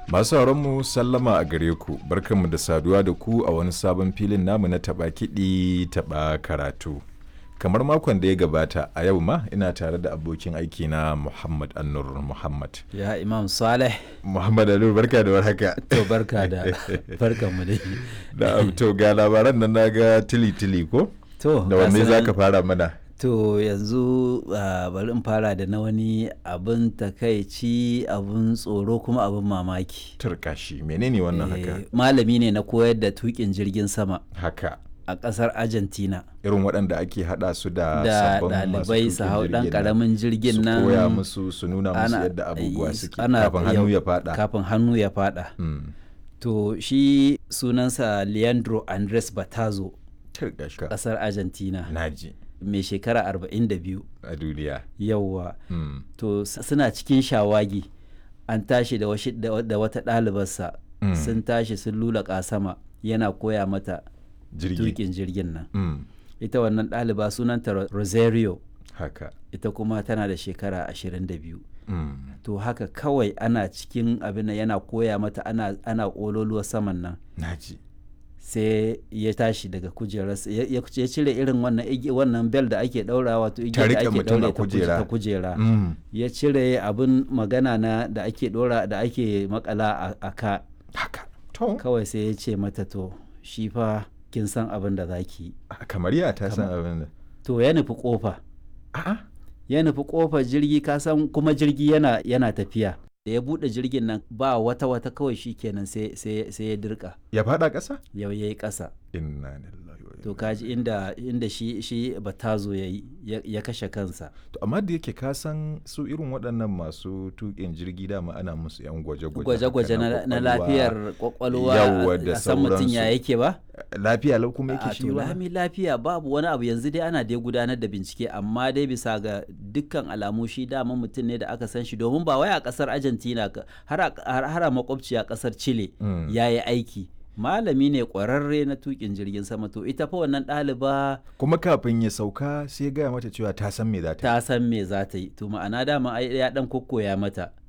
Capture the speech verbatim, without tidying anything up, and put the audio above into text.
Masu mu sallama a gare ku, barkanmu da saduwa da ku a wani sabon filin namu na taɓa kiɗi taɓa karatu. Kamar makon da ya gabata a yau ma ina tare da abokin aiki na Muhammad Annur Muhammad. Ya Imam Saleh. Muhammad Annur barka da warhaka. To barka da barkan mu dai. Da to ga labaran nan naga tili tili ko? To da wanne zaka fara mana? To yanzu uh, bari in fara da na wani abin takaici, abin tsoro kuma abin mamaki. Turkashi menene wannan haka? Eh, malami ne na koyar da tukin jirgin sama. Haka. A ƙasar Argentina. Irin waɗanda ake haɗa su da da sabbin ɗalibai su hau ɗan ƙaramin jirgin nan. Su koya musu su nuna musu yadda abubuwa suke kafin hannu ya faɗa. Kafin hannu ya faɗa. Mm. To shi sunansa Leandro Andres Batazo. Turkashi. Ƙasar Argentina. Naji. Mai shekara arba'in da biyu a duniya. Yawwa. Mm. To suna cikin shawagi an tashi da, washi, da, da wata ɗalibarsa mm. sun tashi sun lulaƙa sama yana koya mata tukin jirgin nan. Mm. Ita wannan ɗaliba sunanta Rosario. Haka. Ita kuma tana da shekara ashirin da biyu. Mm. To haka kawai ana cikin abin yana koya mata ana, ana ƙololuwa saman nan. Naji. Sai ya tashi daga kujerarsa ya cire irin wannan wannan bel da ake daura wato igiyar da ake daure ta kujera mm. ya cire abin magana na da ake dora da ake makala a ka haka to kawai sai ya ce mata to shi fa kin san abin da zaki kamar ya ta san abin da to ya nufi kofa a'a ya nufi kofar jirgi ka san kuma jirgi yana yana tafiya da ya bude jirgin nan ba wata wata kawai shi kenan sai ya dirka ya fada ƙasa yau yayi ƙasa inna lillahi wa to kaji inda inda shi shi Batazo yayi ya kashe kansa to amma da yake ka san su irin waɗannan masu tuƙin jirgi dama ana musu yan gwaje-gwaje gwaje-gwaje na lafiyar kwakwalwa a san mutum ya yake ba lafiya lau kuma yake shi ba lami lafiya babu wani abu yanzu dai ana dai gudanar da bincike amma dai bisa ga dukkan alamu shi dama mutum ne da aka san shi domin ba wai a kasar Argentina har a makwabciya kasar Chile mm. ya yi aiki malami ne kwararre na tukin jirgin sama to ita fa wannan ɗaliba kuma kafin ya sauka sai ya gaya mata cewa ta san me za ta yi ta san me za ta yi to ma'ana dama ya dan kokkoya mata